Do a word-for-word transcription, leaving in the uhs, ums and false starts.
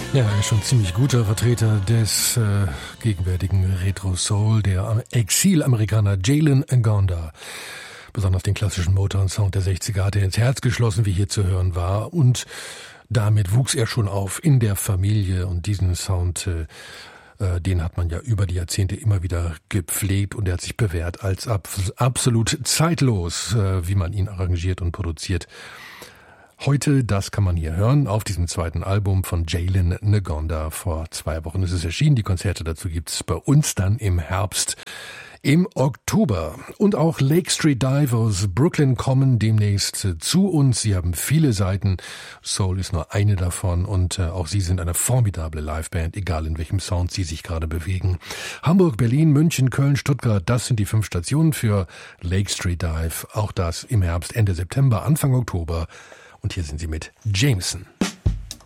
Ja, er ist schon ein ziemlich guter Vertreter des äh, gegenwärtigen Retro-Soul, der Exil-Amerikaner Jalen Ngonda. Besonders den klassischen Motown-Sound der sechziger hat er ins Herz geschlossen, wie hier zu hören war. Und damit wuchs er schon auf in der Familie. Und diesen Sound, äh, den hat man ja über die Jahrzehnte immer wieder gepflegt. Und er hat sich bewährt als ab, absolut zeitlos, äh, wie man ihn arrangiert und produziert. Heute, das kann man hier hören, auf diesem zweiten Album von Jalen Ngonda. Vor zwei Wochen ist es erschienen. Die Konzerte dazu gibt's bei uns dann im Herbst, im Oktober. Und auch Lake Street Dive aus Brooklyn kommen demnächst zu uns. Sie haben viele Seiten. Soul ist nur eine davon. Und äh, auch sie sind eine formidable Liveband, egal in welchem Sound sie sich gerade bewegen. Hamburg, Berlin, München, Köln, Stuttgart, das sind die fünf Stationen für Lake Street Dive. Auch das im Herbst, Ende September, Anfang Oktober. Und hier sind sie mit Jameson.